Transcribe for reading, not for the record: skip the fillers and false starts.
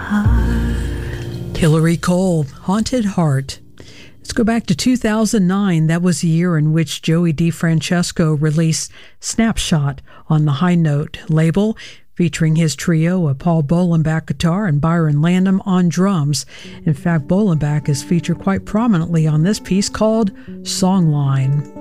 Hillary Cole, Haunted Heart. Let's go back to 2009. That was the year in which Joey DeFrancesco released Snapshot on the High Note label, featuring his trio of Paul Bolenbach guitar and Byron Landham on drums. In fact, Bolenbach is featured quite prominently on this piece called Songline.